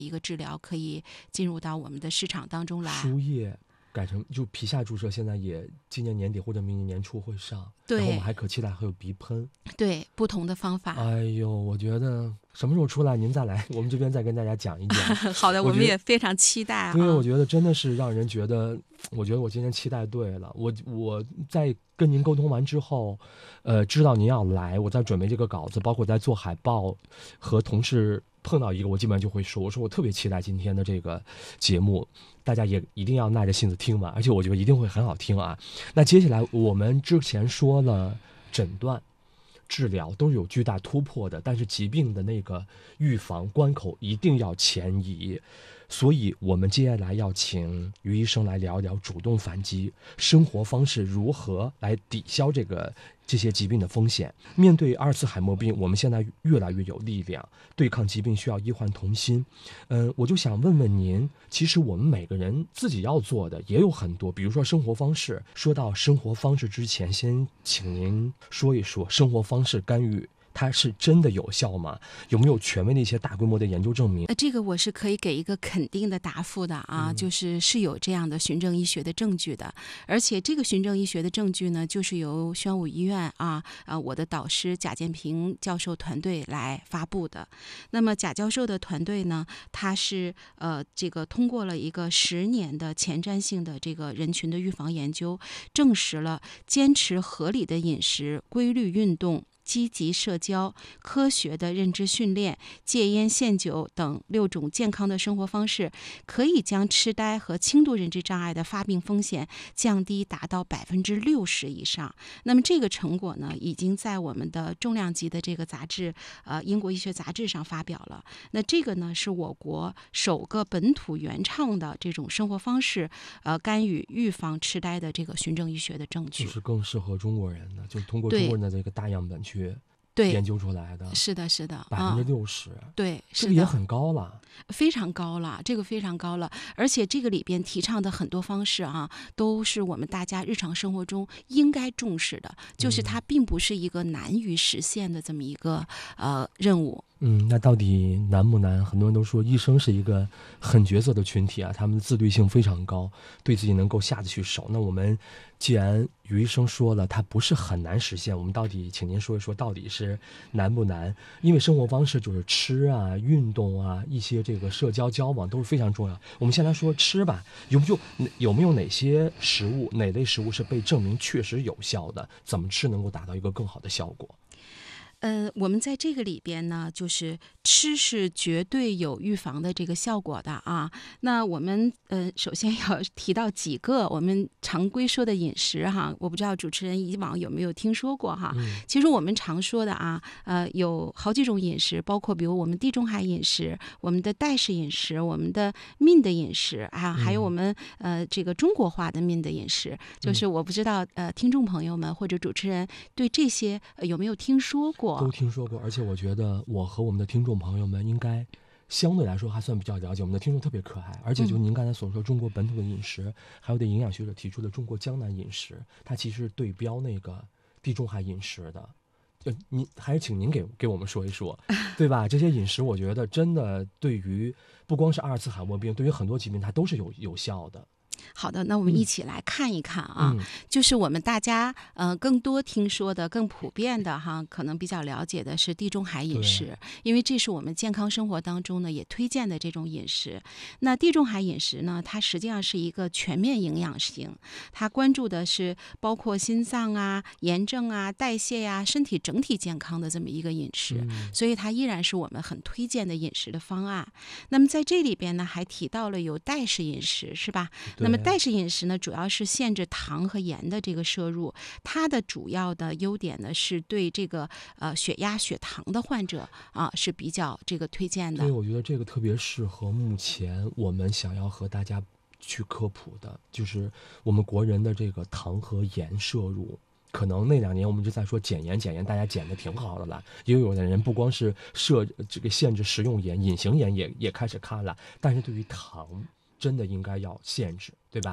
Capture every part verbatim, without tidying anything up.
一个治疗可以进入到我们的市场当中来。 输液改成就皮下注射，现在也今年年底或者明年年初会上， 对， 然后我们还可期待还有鼻喷， 对，不同的方法。 哎呦，我觉得什么时候出来您再来我们这边再跟大家讲一讲。 好的，我们也非常期待啊。 对，我觉得真的是让人觉得，我觉得我今天期待对了。我我在跟您沟通完之后，呃，知道您要来，我在准备这个稿子，包括在做海报，和同事碰到一个，我基本上就会说，我说我特别期待今天的这个节目，大家也一定要耐着性子听完，而且我觉得一定会很好听啊。那接下来我们之前说了诊断、治疗都是有巨大突破的，但是疾病的那个预防关口一定要前移。所以我们接下来要请于医生来聊一聊主动反击，生活方式如何来抵消这个这些疾病的风险。面对阿尔茨海默病，我们现在越来越有力量，对抗疾病需要医患同心。嗯，我就想问问您，其实我们每个人自己要做的也有很多，比如说生活方式。说到生活方式之前，先请您说一说生活方式干预它是真的有效吗？有没有权威的一些大规模的研究证明？ 呃，这个我是可以给一个肯定的答复的啊， 嗯、 就是是有这样的循证医学的证据的，而且这个循证医学的证据呢，就是由宣武医院啊啊我的导师贾建平教授团队来发布的。那么贾教授的团队呢，他是呃这个通过了一个十年的前瞻性的这个人群的预防研究，证实了坚持合理的饮食、规律运动、积极社交、科学的认知训练、戒烟限酒等六种健康的生活方式，可以将痴呆和轻度认知障碍的发病风险降低达到百分之六十以上。那么这个成果呢，已经在我们的重量级的这个杂志，呃，英国医学杂志上发表了。那这个呢，是我国首个本土原创的这种生活方式，呃，干预预防痴呆的这个循证医学的证据， 就是更适合中国人的，就是通过中国人的这个大样本去对研究出来的。 是的，是的， 百分之六十， 对， 这个也很高了， 非常高了，这个非常高了。而且这个里边提倡的很多方式啊，都是我们大家日常生活中应该重视的，就是它并不是一个难于实现的这么一个呃任务。 嗯，那到底难不难？很多人都说医生是一个很角色的群体啊，他们的自律性非常高，对自己能够下得去手。那我们既然于医生说了，它不是很难实现，我们到底请您说一说，到底是难不难？因为生活方式就是吃啊、运动啊、一些这个社交交往都是非常重要。我们先来说吃吧，有没有有没有哪些食物、哪类食物是被证明确实有效的？怎么吃能够达到一个更好的效果？ 呃，我们在这个里边呢，就是吃是绝对有预防的这个效果的啊。那我们呃，首先要提到几个我们常规说的饮食哈，我不知道主持人以往有没有听说过哈。 嗯、 其实我们常说的啊，呃，有好几种饮食，包括比如我们地中海饮食、我们的代氏饮食、我们的min的饮食啊，还有我们呃这个中国化的min的饮食。就是我不知道呃，听众朋友们或者主持人对这些、呃、有没有听说过？ 都听说过，而且我觉得我和我们的听众朋友们应该相对来说还算比较了解。我们的听众特别可爱，而且就您刚才所说中国本土的饮食，嗯、还有对营养学者提出的中国江南饮食，它其实对标那个地中海饮食的。就您还是请您给给我们说一说，对吧？这些饮食我觉得真的对于不光是阿尔茨海默病，对于很多疾病它都是有有效的。 好的，那我们一起来看一看啊， 嗯、 就是我们大家呃更多听说的、更普遍的哈，可能比较了解的是地中海饮食，因为这是我们健康生活当中呢也推荐的这种饮食。那地中海饮食呢，它实际上是一个全面营养型，它关注的是包括心脏啊、炎症啊、代谢呀、啊、身体整体健康的这么一个饮食， 嗯、 所以它依然是我们很推荐的饮食的方案。那么在这里边呢，还提到了有代氏饮食，是吧？那么代氏饮食呢，主要是限制糖和盐的这个摄入，它的主要的优点呢，是对这个呃血压、血糖的患者啊是比较这个推荐的。 对，我觉得这个特别适合目前我们想要和大家去科普的，就是我们国人的这个糖和盐摄入。可能那两年我们就在说减盐减盐，大家减的挺好的了。也有的人不光是设这个限制食用盐，隐形盐也也开始看了。但是对于糖，真的应该要限制，对吧？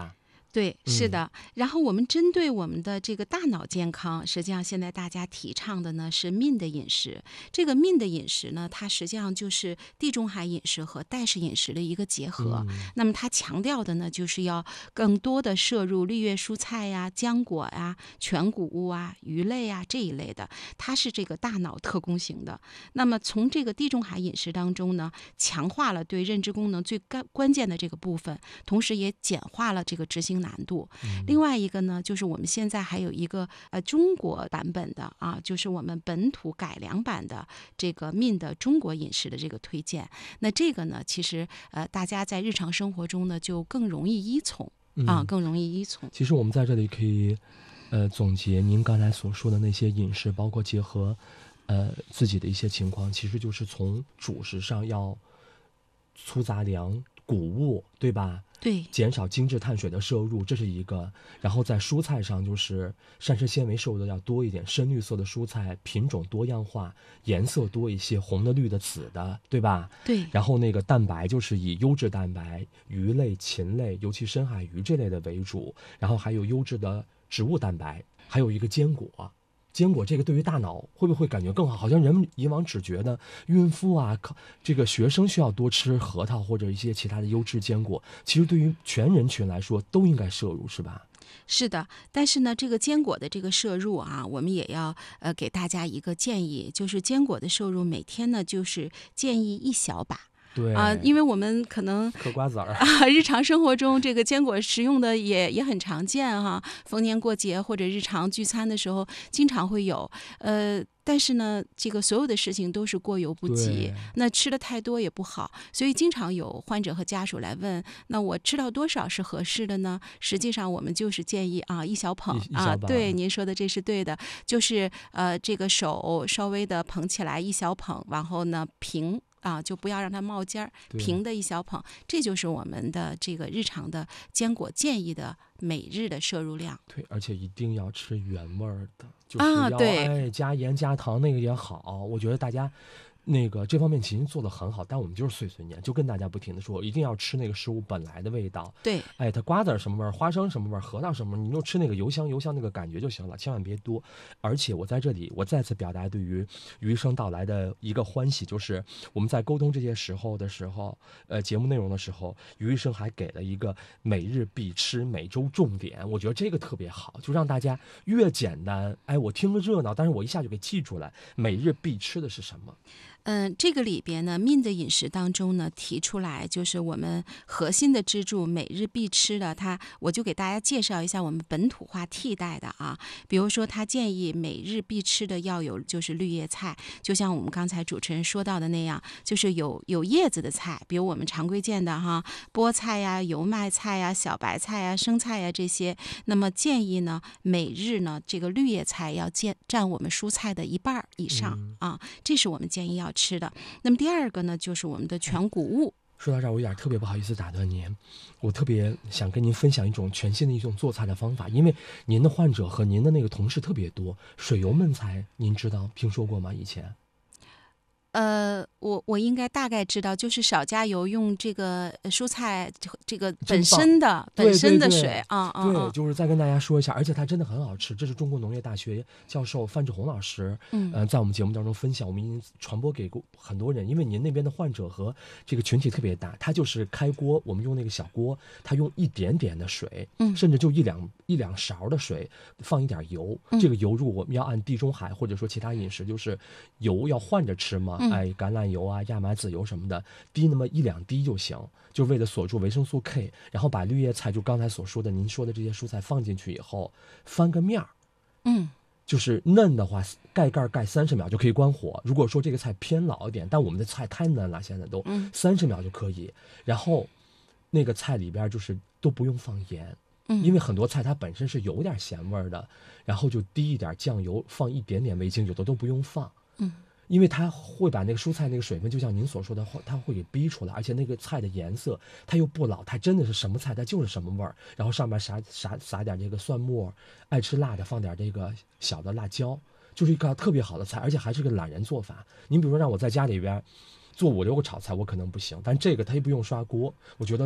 对，是嗯的。然后我们针对我们的这个大脑健康，实际上现在大家提倡的呢是 Min 的饮食。这个 Min 的饮食呢，它实际上就是地中海饮食和代氏饮食的一个结合。 嗯那么它强调的呢，就是要更多的摄入绿叶蔬菜呀、浆果呀、全谷物啊、鱼类啊这一类的，它是这个大脑特工型的。那么从这个地中海饮食当中呢，强化了对认知功能最关关键的这个部分，同时也简化了这个执行难度。另外一个呢，就是我们现在还有一个呃中国版本的啊，就是我们本土改良版的这个 Min 的中国饮食的这个推荐。那这个呢，其实呃大家在日常生活中呢就更容易依从啊， 嗯， 更容易依从。 其实我们在这里可以，呃，总结您刚才所说的那些饮食，包括结合，呃，自己的一些情况，其实就是从主食上要粗杂粮、谷物，对吧？ 对减少精致碳水的摄入，这是一个。然后在蔬菜上，就是膳食纤维摄入的要多一点，深绿色的蔬菜品种多样化，颜色多一些，红的、绿的、紫的，对吧？ 对然后那个蛋白就是以优质蛋白，鱼类、禽类，尤其深海鱼这类的为主。然后还有优质的植物蛋白，还有一个坚果。坚果这个对于大脑会不会感觉更好？好像人们以往只觉得孕妇啊，这个学生需要多吃核桃或者一些其他的优质坚果，其实对于全人群来说都应该摄入，是吧？ 是的，但是呢，这个坚果的这个摄入啊，我们也要呃给大家一个建议，就是坚果的摄入每天呢就是建议一小把。 对啊、因为我们可能嗑瓜子儿啊，日常生活中这个坚果食用的也也很常见哈，逢年过节或者日常聚餐的时候经常会有。呃，但是呢，这个所有的事情都是过犹不及对， 那吃的太多也不好，所以经常有患者和家属来问，那我吃到多少是合适的呢？实际上我们就是建议啊，一小捧啊， 一一小把对，您说的这是对的，就是呃，这个手稍微的捧起来一小捧，然后呢平。啊，就不要让它冒尖儿， 对平的一小捧，这就是我们的这个日常的坚果建议的每日的摄入量。 对，而且一定要吃原味儿的，就是要、 啊对哎加盐加糖那个也好。我觉得大家那个这方面其实做得很好，但我们就是碎碎念，就跟大家不停的说，一定要吃那个食物本来的味道。 对， 哎，它瓜子儿什么味儿，花生什么味儿，核桃什么味儿，你就吃那个油香油香那个感觉就行了，千万别多。而且我在这里，我再次表达对于余医生到来的一个欢喜，就是我们在沟通这些时候的时候，呃，节目内容的时候，余医生还给了一个每日必吃、每周重点，我觉得这个特别好，就让大家越简单，哎，我听个热闹，但是我一下就给记出来，每日必吃的是什么。 嗯，这个里边呢，Min 的饮食当中呢提出来，就是我们核心的支柱，每日必吃的，它我就给大家介绍一下我们本土化替代的啊。比如说，他建议每日必吃的要有就是绿叶菜，就像我们刚才主持人说到的那样，就是有有叶子的菜，比如我们常规见的哈，菠菜呀、油麦菜呀、小白菜呀、生菜呀这些。那么建议呢，每日呢这个绿叶菜要占占我们蔬菜的一半以上、 嗯、 啊，这是我们建议要吃的。那么第二个呢，就是我们的全谷物。 说到这儿，我有点特别不好意思打断您，我特别想跟您分享一种全新的一种做菜的方法，因为您的患者和您的那个同事特别多。水油焖菜，您知道听说过吗？以前？ 呃，我我应该大概知道，就是少加油，用这个蔬菜这个本身的本身的水啊啊， 对，就是再跟大家说一下，而且它真的很好吃。这是中国农业大学教授范志红老师，嗯、呃，在我们节目当中分享，我们已经传播给过很多人。因为您那边的患者和这个群体特别大，他就是开锅，我们用那个小锅，他用一点点的水，嗯，甚至就一两一两勺的水，放一点油。嗯、这个油如果我们要按地中海或者说其他饮食，就是油要换着吃嘛。嗯、哎，橄榄油啊、亚麻籽油什么的，滴那么一两滴就行，就为了锁住维生素 K。然后把绿叶菜，就刚才所说的您说的这些蔬菜放进去以后，翻个面儿， 嗯， 就是嫩的话，盖盖盖三十秒就可以关火。如果说这个菜偏老一点，但我们的菜太嫩了，现在都三十秒就可以。然后那个菜里边就是都不用放盐。因为很多菜它本身是有点咸味的，然后就滴一点酱油，放一点点味精，有的都不用放。嗯。因为它会把那个蔬菜那个水分，就像您所说的，它会给逼出来，而且那个菜的颜色它又不老，它真的是什么菜它就是什么味儿。然后上面撒撒撒点这个蒜末，爱吃辣的放点这个小的辣椒，就是一个特别好的菜，而且还是个懒人做法。您比如说让我在家里边做五六个炒菜，我可能不行，但这个它又不用刷锅，我觉得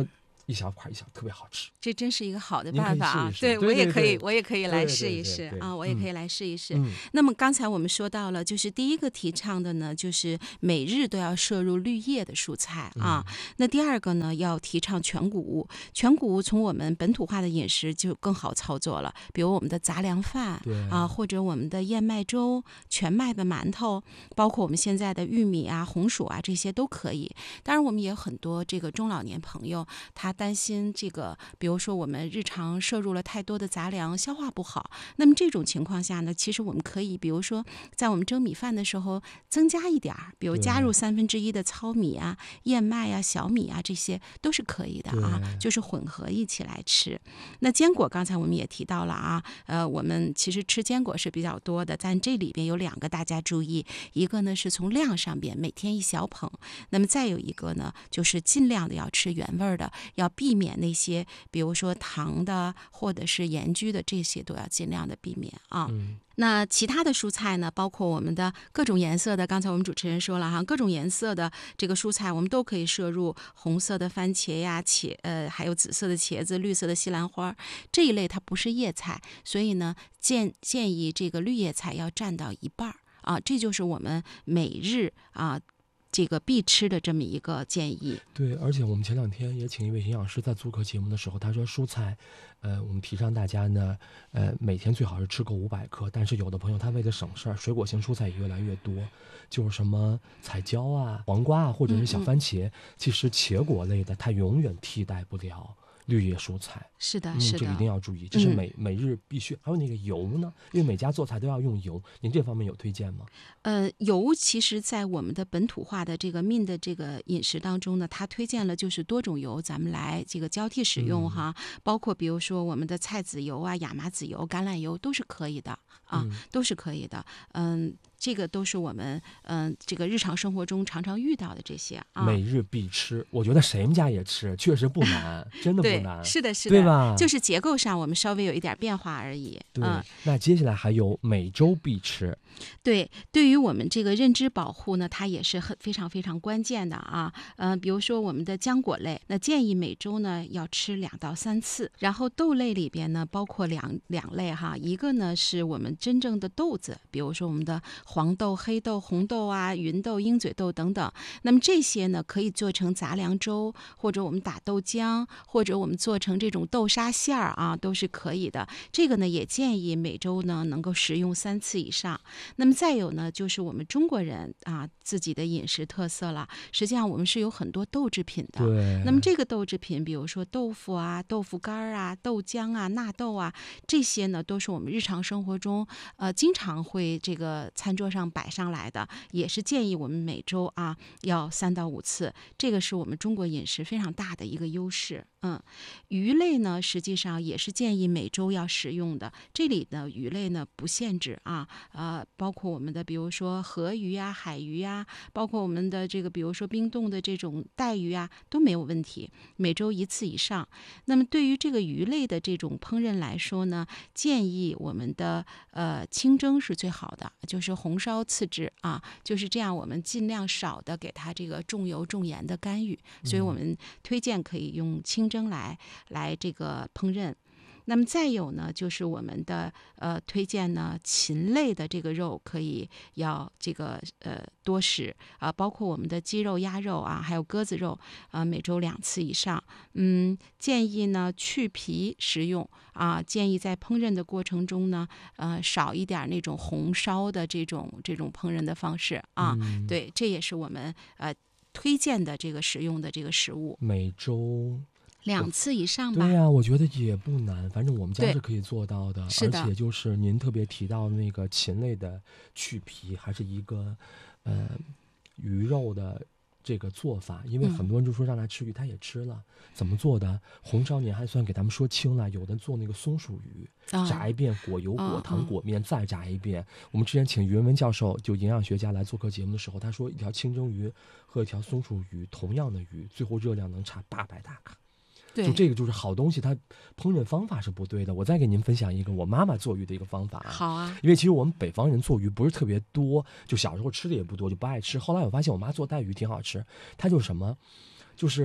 一小块一小，特别好吃。 这真是一个好的您可以办法啊！ 试一试对我也对可以， 对我也可以来对对试一对对试啊！我也可以嗯来试一试。 嗯那么刚才我们说到了，就是第一个提倡的呢，就是每日都要摄入绿叶的蔬菜啊。 嗯那第二个呢，要提倡全谷物。全谷物从我们本土化的饮食就更好操作了，比如我们的杂粮饭对啊，或者我们的燕麦粥、全麦的馒头，包括我们现在的玉米啊、红薯啊，这些都可以。当然，我们也有很多这个中老年朋友，他担心这个，比如说我们日常摄入了太多的杂粮，消化不好。那么这种情况下呢，其实我们可以，比如说在我们蒸米饭的时候增加一点儿，比如加入对三分之一的糙米啊、燕麦啊、小米啊，这些都是可以的啊， 对就是混合一起来吃。那坚果刚才我们也提到了啊，呃，我们其实吃坚果是比较多的，但这里边有两个大家注意，一个呢是从量上边每天一小捧，那么再有一个呢就是尽量的要吃原味儿的，要避免那些比如说糖的或者是盐焗的，这些都要尽量的避免啊。 嗯那其他的蔬菜呢，包括我们的各种颜色的，刚才我们主持人说了哈，各种颜色的这个蔬菜我们都可以摄入，红色的番茄呀，茄呃还有紫色的茄子、绿色的西兰花这一类，它不是叶菜，所以呢建建议这个绿叶菜要占到一半儿啊，这就是我们每日啊这个必吃的这么一个建议。 对，而且我们前两天也请一位营养师在做客节目的时候，他说蔬菜，呃，我们提倡大家呢，呃，每天最好是吃够五百克，但是有的朋友他为了省事儿，水果型蔬菜也越来越多，就是什么彩椒啊、黄瓜啊，或者是小番茄，其实茄果类的它永远替代不了绿叶蔬菜。 是的， 嗯， 是的， 这个一定要注意，这是嗯每、每日必须。还有那个油呢，因为每家做菜都要用油，您这方面有推荐吗？ 呃，油其实，在我们的本土化的这个min的这个饮食当中呢，它推荐了就是多种油，咱们来这个交替使用哈， 嗯、 包括比如说我们的菜籽油啊、亚麻籽油、橄榄油都是可以的啊， 嗯、 都是可以的。嗯，这个都是我们嗯这个日常生活中常常遇到的这些啊。 每日必吃，我觉得谁们家也吃，确实不难，真的不对， 难。 是的，是的， 对吧？ 就是结构上我们稍微有一点变化而已。 对， 嗯、 那接下来还有每周必吃。 对，对于我们这个认知保护呢，它也是很非常非常关键的啊。嗯、呃，比如说我们的浆果类，那建议每周呢要吃两到三次。然后豆类里边呢，包括两两类哈，一个呢是我们真正的豆子，比如说我们的黄豆、黑豆、红豆啊、芸豆、鹰嘴豆等等。那么这些呢，可以做成杂粮粥，或者我们打豆浆，或者我们做成这种豆沙馅儿啊，都是可以的。这个呢，也建议每周呢能够食用三次以上。那么再有呢，就是我们中国人啊自己的饮食特色了。实际上我们是有很多豆制品的。 对。 那么这个豆制品，比如说豆腐啊、豆腐干啊、豆浆啊、纳豆啊，这些呢都是我们日常生活中呃经常会这个餐桌上摆上来的，也是建议我们每周啊要三到五次。这个是我们中国饮食非常大的一个优势。嗯，鱼类呢，实际上也是建议每周要食用的。这里的鱼类呢不限制啊，呃，包括我们的比如说河鱼啊、海鱼啊，包括我们的这个比如说冰冻的这种带鱼啊，都没有问题，每周一次以上。那么对于这个鱼类的这种烹饪来说呢，建议我们的呃清蒸是最好的，就是红烧次之啊，就是这样，我们尽量少的给它这个重油重盐的干预，所以我们推荐可以用清蒸来来这个烹饪。那么再有呢，就是我们的呃推荐呢，禽类的这个肉可以要这个呃多食啊、呃，包括我们的鸡肉、鸭肉啊，还有鸽子肉啊、呃，每周两次以上。嗯，建议呢去皮食用啊，建议在烹饪的过程中呢，呃少一点那种红烧的这种这种烹饪的方式啊。 嗯、 对，这也是我们呃推荐的这个食用的这个食物。 每周。 两次以上吧。 对呀、啊，我觉得也不难，反正我们家是可以做到的。 是的， 而且就是您特别提到那个禽类的去皮，还是一个呃鱼肉的这个做法，因为很多人就说让他吃鱼，他也吃了。怎么做的？红烧您还算给他们说清了，有的做那个松鼠鱼， 哦、 炸一遍，裹油、裹糖、 哦、 裹面，再炸一遍。我们之前请于文文教授，就营养学家来做客节目的时候，他说一条清蒸鱼和一条松鼠鱼，同样的鱼，最后热量能差八百大卡。就这个就是好东西，它烹饪方法是不对的。我再给您分享一个我妈妈做鱼的一个方法。 好啊， 因为其实我们北方人做鱼不是特别多，就小时候吃的也不多，就不爱吃。后来我发现我妈做带鱼挺好吃，她就是什么，就是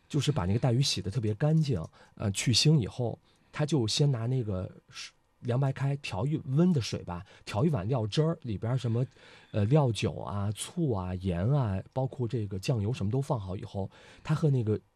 就是把那个带鱼洗得特别干净，呃，去腥以后，他就先拿那个凉白开调一温的水吧，调一碗料汁儿，里边什么，呃，料酒啊、醋啊、盐啊，包括这个酱油什么都放好以后，他和那个